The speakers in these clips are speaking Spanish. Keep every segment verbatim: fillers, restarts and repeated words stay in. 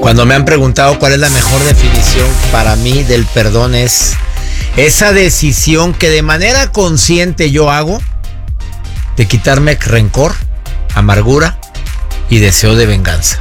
Cuando me han preguntado cuál es la mejor definición para mí del perdón, es esa decisión que de manera consciente yo hago de quitarme rencor, amargura y deseo de venganza.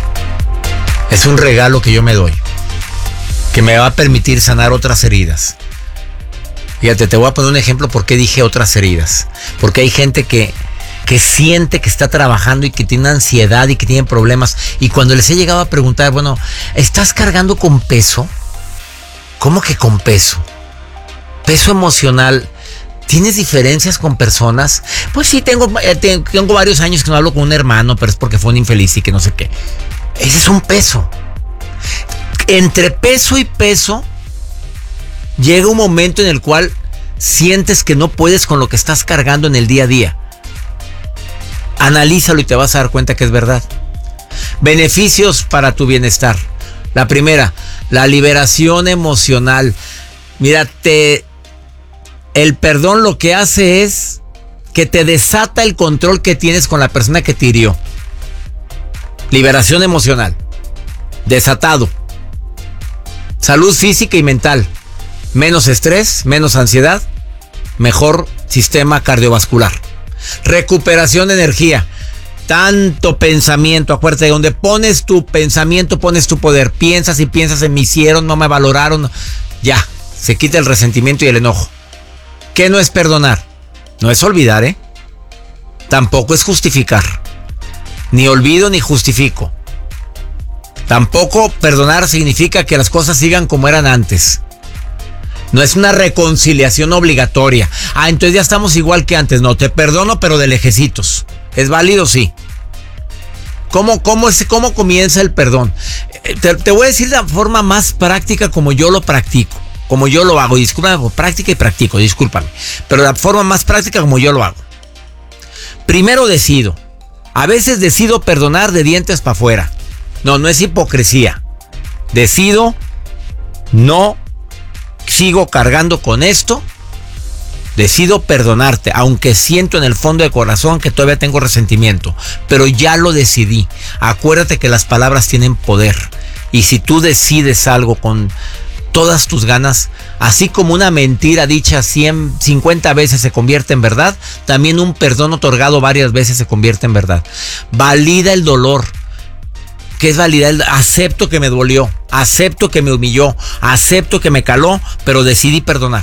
Es un regalo que yo me doy, que me va a permitir sanar otras heridas. Fíjate, te voy a poner un ejemplo por qué dije otras heridas. Porque hay gente que, que siente que está trabajando y que tiene ansiedad y que tiene problemas. Y cuando les he llegado a preguntar, bueno, ¿estás cargando con peso? ¿Cómo que con peso? Peso emocional. ¿Tienes diferencias con personas? Pues sí, tengo, eh, tengo varios años que no hablo con un hermano, pero es porque fue un infeliz y que no sé qué. Ese es un peso. Entre peso y peso, llega un momento en el cual sientes que no puedes con lo que estás cargando en el día a día. Analízalo y te vas a dar cuenta que es verdad. Beneficios para tu bienestar. La primera, la liberación emocional. Mira, te, el perdón lo que hace es que te desata el control que tienes con la persona que te hirió. Liberación emocional. Desatado. Salud física y mental. Menos estrés, menos ansiedad, mejor sistema cardiovascular. Recuperación de energía. Tanto pensamiento, acuérdate, donde pones tu pensamiento, pones tu poder. Piensas y piensas en me hicieron, no me valoraron. Ya, se quita el resentimiento y el enojo. ¿Qué no es perdonar? No es olvidar, ¿eh? Tampoco es justificar. Ni olvido ni justifico. Tampoco perdonar significa que las cosas sigan como eran antes. No es una reconciliación obligatoria. Ah, entonces ya estamos igual que antes. No, te perdono, pero de lejecitos. ¿Es válido? Sí. ¿Cómo, cómo, es, cómo comienza el perdón? Te, te voy a decir la forma más práctica como yo lo practico. Como yo lo hago. Discúlpame, práctica y practico, discúlpame. Pero la forma más práctica como yo lo hago. Primero decido. A veces decido perdonar de dientes para afuera. No, no es hipocresía. Decido no sigo cargando con esto. Decido perdonarte, aunque siento en el fondo de corazón que todavía tengo resentimiento, pero ya lo decidí. Acuérdate que las palabras tienen poder, y si tú decides algo con todas tus ganas, así como una mentira dicha cien, cincuenta veces se convierte en verdad, también un perdón otorgado varias veces se convierte en verdad. Valida el dolor. ¿Qué es validar? Acepto que me dolió, acepto que me humilló, acepto que me caló, pero decidí perdonar.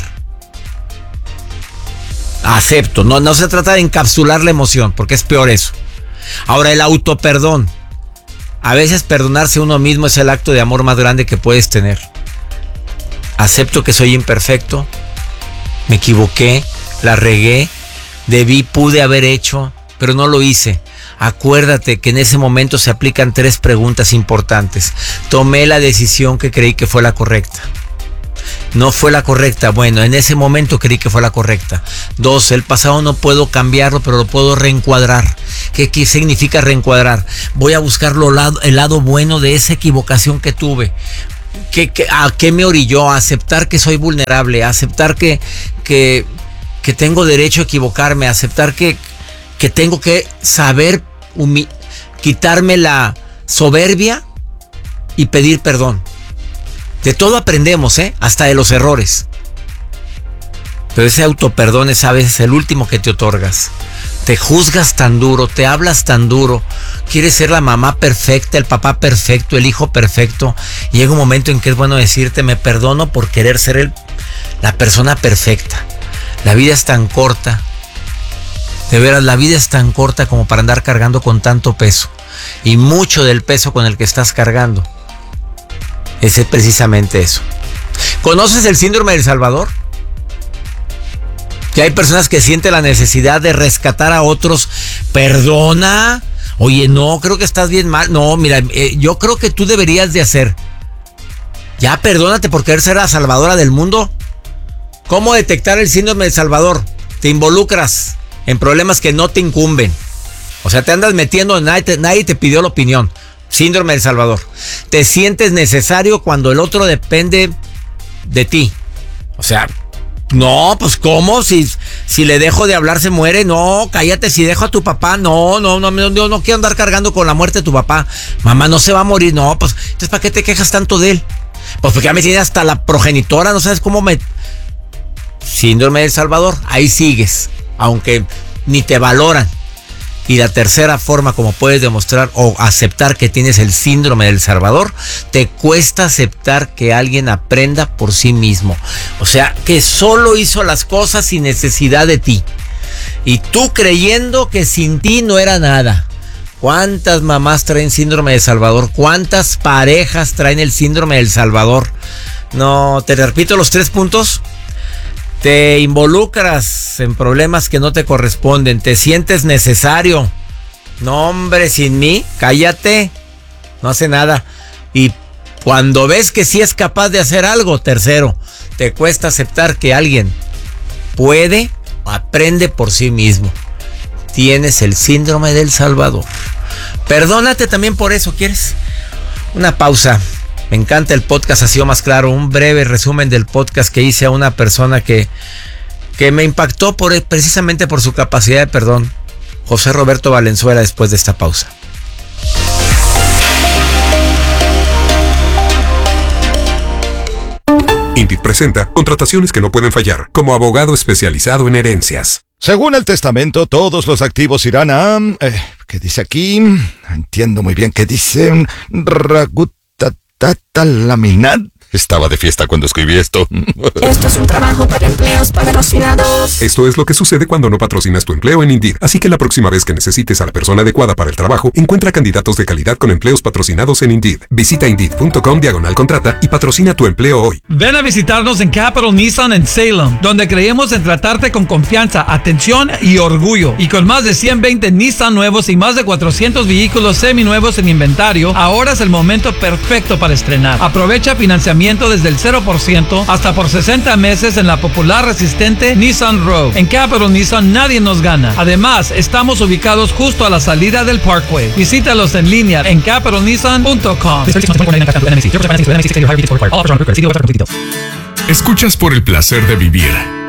Acepto, no, no se trata de encapsular la emoción, porque es peor eso. Ahora, el autoperdón. A veces perdonarse a uno mismo es el acto de amor más grande que puedes tener. Acepto que soy imperfecto, me equivoqué, la regué, debí, pude haber hecho, pero no lo hice. Acuérdate que en ese momento se aplican tres preguntas importantes. Tomé la decisión que creí que fue la correcta. No fue la correcta. Bueno, en ese momento creí que fue la correcta. Dos, el pasado no puedo cambiarlo, pero lo puedo reencuadrar. ¿Qué, qué significa reencuadrar? Voy a buscar lo lado, el lado bueno de esa equivocación que tuve. ¿Qué, qué, ¿A qué me orilló? A aceptar que soy vulnerable, a aceptar que, que, que tengo derecho a equivocarme, a aceptar que que tengo que saber humi- quitarme la soberbia y pedir perdón. De todo aprendemos, ¿eh? Hasta de los errores. Pero ese autoperdón es a veces el último que te otorgas. Te juzgas tan duro, te hablas tan duro. Quieres ser la mamá perfecta, el papá perfecto, el hijo perfecto. Y llega un momento en que es bueno decirte, me perdono por querer ser el, la persona perfecta. La vida es tan corta. De veras, la vida es tan corta como para andar cargando con tanto peso. Y mucho del peso con el que estás cargando es precisamente eso. ¿Conoces el síndrome del Salvador? Que hay personas que sienten la necesidad de rescatar a otros. Perdona. Oye, no, creo que estás bien mal. No, mira, eh, yo creo que tú deberías de hacer. Ya, perdónate por querer ser la salvadora del mundo. ¿Cómo detectar el síndrome del Salvador? Te involucras en problemas que no te incumben. O sea, te andas metiendo, nadie te, nadie te pidió la opinión. Síndrome del Salvador. Te sientes necesario cuando el otro depende de ti. O sea, No, pues ¿cómo? Si, si le dejo de hablar se muere. No, cállate, si dejo a tu papá. No, no, no, no, no, no quiero andar cargando con la muerte de tu papá. Mamá, no se va a morir. No, pues, entonces ¿para qué te quejas tanto de él? Pues porque ya me tiene hasta la progenitora, no sabes cómo me... Síndrome del Salvador, ahí sigues, aunque ni te valoran. Y la tercera forma como puedes demostrar o aceptar que tienes el síndrome del Salvador, te cuesta aceptar que alguien aprenda por sí mismo. O sea, que solo hizo las cosas sin necesidad de ti. Y tú creyendo que sin ti no era nada. ¿Cuántas mamás traen síndrome del Salvador? ¿Cuántas parejas traen el síndrome del Salvador? No, te repito los tres puntos. Te involucras en problemas que no te corresponden. Te sientes necesario. No, hombre, sin mí, cállate. No hace nada. Y cuando ves que sí es capaz de hacer algo, tercero, te cuesta aceptar que alguien puede o aprende por sí mismo. Tienes el síndrome del Salvador. Perdónate también por eso, ¿quieres? Una pausa. Me encanta el podcast, ha sido más claro. Un breve resumen del podcast que hice a una persona que, que me impactó por, precisamente por su capacidad de perdón. José Roberto Valenzuela, después de esta pausa. Indeed presenta contrataciones que no pueden fallar, como abogado especializado en herencias. Según el testamento, todos los activos irán a... Eh, ¿Qué dice aquí? Entiendo muy bien qué dice... Ragutatatalaminat. Estaba de fiesta cuando escribí esto. Esto es un trabajo para empleos patrocinados. Esto es lo que sucede cuando no patrocinas tu empleo en Indeed. Así que la próxima vez que necesites a la persona adecuada para el trabajo, encuentra candidatos de calidad con empleos patrocinados en Indeed. Visita Indeed.com diagonal contrata y patrocina tu empleo hoy. Ven a visitarnos en Capital Nissan en Salem, donde creemos en tratarte con confianza, atención y orgullo. Y con más de ciento veinte Nissan nuevos y más de cuatrocientos vehículos seminuevos en inventario, ahora es el momento perfecto para estrenar. Aprovecha financiamiento desde el cero por ciento hasta por sesenta meses en la popular resistente Nissan Rogue. En Capital Nissan nadie nos gana. Además, estamos ubicados justo a la salida del Parkway. Visítalos en línea en capital nissan punto com. Escuchas Por el Placer de Vivir